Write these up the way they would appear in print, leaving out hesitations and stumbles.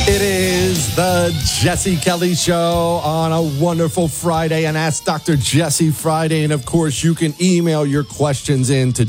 It is the Jesse Kelly Show on a wonderful Friday, and Ask Dr. Jesse Friday. And of course, you can email your questions in to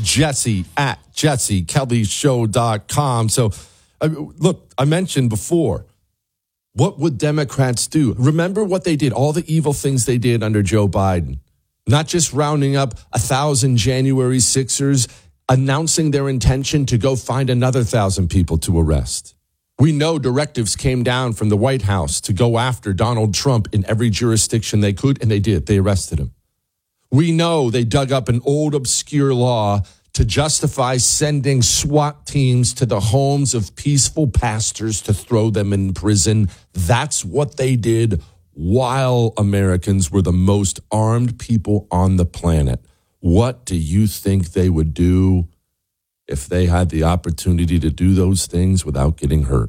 jesse@jessekellyshow.com. So, look, I mentioned before, what would Democrats do? Remember what they did, all the evil things they did under Joe Biden. Not just rounding up 1,000 January 6ers, announcing their intention to go find another 1,000 people to arrest. We know directives came down from the White House to go after Donald Trump in every jurisdiction they could, and they did. They arrested him. We know they dug up an old obscure law to justify sending SWAT teams to the homes of peaceful pastors to throw them in prison. That's what they did while Americans were the most armed people on the planet. What do you think they would do if they had the opportunity to do those things without getting hurt?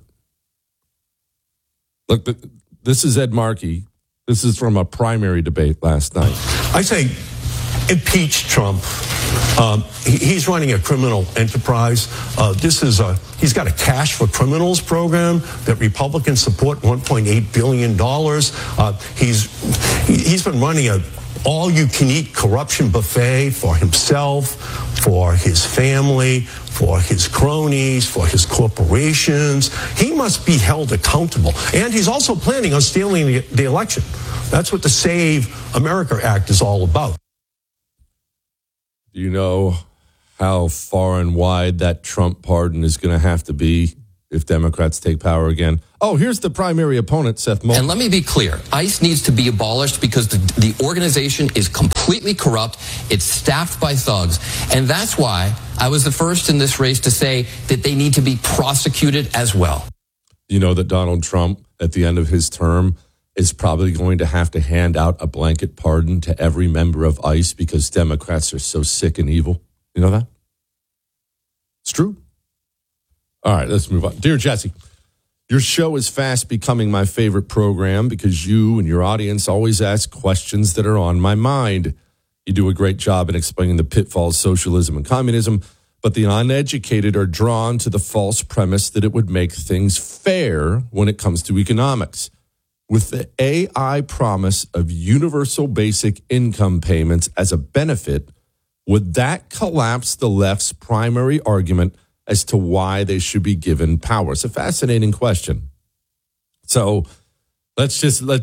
Look, this is Ed Markey. This is from a primary debate last night. I say impeach Trump. He's running a criminal enterprise. He's got a cash for criminals program that Republicans support, $1.8 billion. He's been running a all-you-can-eat corruption buffet for himself, for his family, for his cronies, for his corporations. He must be held accountable. And he's also planning on stealing the election. That's what the Save America Act is all about. Do you know how far and wide that Trump pardon is going to have to be if Democrats take power again? Oh, here's the primary opponent, Seth Moulton. And let me be clear. ICE needs to be abolished because the organization is completely corrupt. It's staffed by thugs. And that's why I was the first in this race to say that they need to be prosecuted as well. You know that Donald Trump, at the end of his term, is probably going to have to hand out a blanket pardon to every member of ICE because Democrats are so sick and evil. You know that? It's true. All right, let's move on. Dear Jesse, your show is fast becoming my favorite program because you and your audience always ask questions that are on my mind. You do a great job in explaining the pitfalls of socialism and communism, but the uneducated are drawn to the false premise that it would make things fair when it comes to economics. With the AI promise of universal basic income payments as a benefit, would that collapse the left's primary argument as to why they should be given power? It's a fascinating question. So let's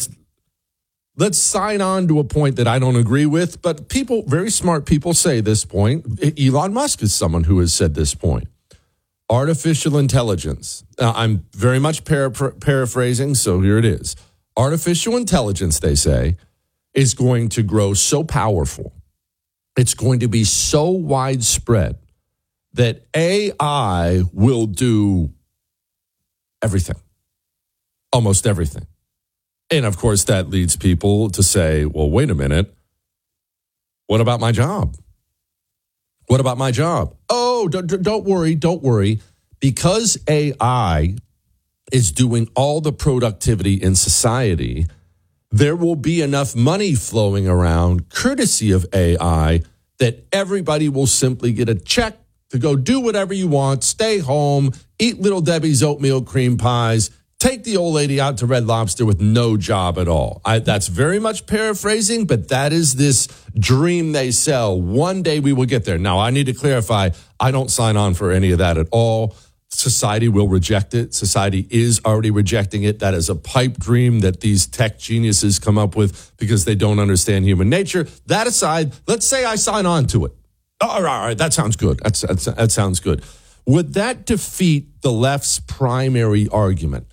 sign on to a point that I don't agree with, but people, very smart people say this point. Elon Musk is someone who has said this point. Artificial intelligence. I'm very much paraphrasing, so here it is. Artificial intelligence, they say, is going to grow so powerful. It's going to be so widespread that AI will do everything, almost everything. And of course, that leads people to say, well, wait a minute. What about my job? What about my job? Oh, don't worry. Because AI is doing all the productivity in society, there will be enough money flowing around, courtesy of AI, that everybody will simply get a check to go do whatever you want, stay home, eat Little Debbie's oatmeal cream pies, take the old lady out to Red Lobster with no job at all. That's very much paraphrasing, but that is this dream they sell. One day we will get there. Now, I need to clarify, I don't sign on for any of that at all. Society will reject it. Society is already rejecting it. That is a pipe dream that these tech geniuses come up with because they don't understand human nature. That aside, let's say I sign on to it. All right, that sounds good. That sounds good. Would that defeat the left's primary argument?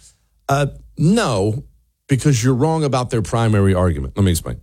No, because you're wrong about their primary argument. Let me explain.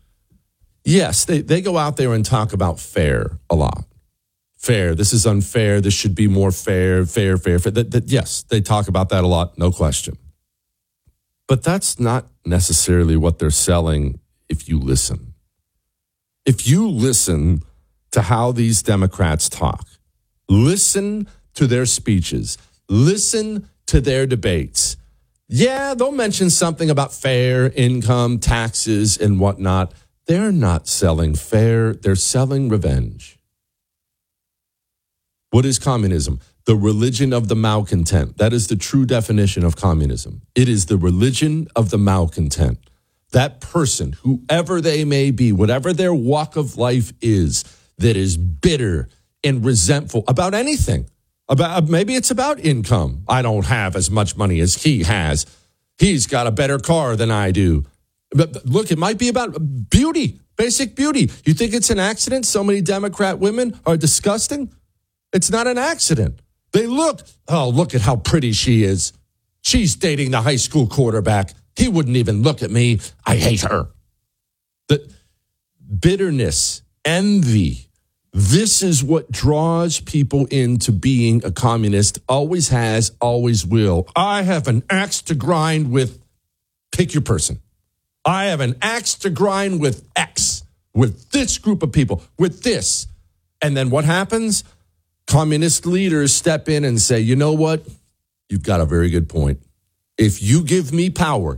Yes, they go out there and talk about fair a lot. Fair, this is unfair, this should be more fair. Yes, they talk about that a lot, no question. But that's not necessarily what they're selling if you listen. If you listen to how these Democrats talk, listen to their speeches, listen to their debates. Yeah, they'll mention something about fair income, taxes, and whatnot. They're not selling fair, they're selling revenge. What is communism? the religion of the malcontent. That is the true definition of communism. It is the religion of the malcontent. That person, whoever they may be, whatever their walk of life is, that is bitter and resentful about anything. Maybe it's about income. I don't have as much money as he has. He's got a better car than I do. But look, it might be about beauty, basic beauty. You think it's an accident so many Democrat women are disgusting? It's not an accident. They look at how pretty she is. She's dating the high school quarterback. He wouldn't even look at me. I hate her. The bitterness, envy, this is what draws people into being a communist. Always has, always will. I have an axe to grind with, pick your person. I have an axe to grind with X, with this group of people, with this. And then what happens? Communist leaders step in and say, you know what? You've got a very good point. If you give me power,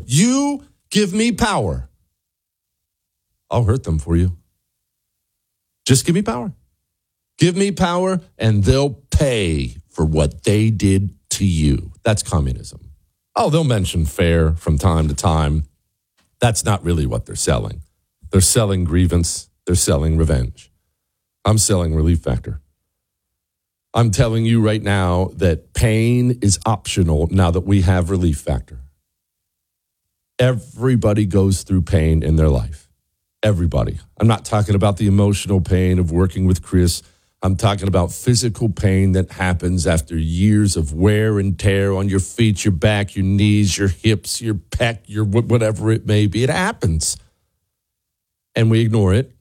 I'll hurt them for you. Just give me power. Give me power and they'll pay for what they did to you. That's communism. Oh, they'll mention fair from time to time. That's not really what they're selling. They're selling grievance. They're selling revenge. I'm selling relief factor. I'm telling you right now that pain is optional now that we have relief factor. Everybody goes through pain in their life. Everybody. I'm not talking about the emotional pain of working with Chris. I'm talking about physical pain that happens after years of wear and tear on your feet, your back, your knees, your hips, your pec, your whatever it may be. It happens. And we ignore it.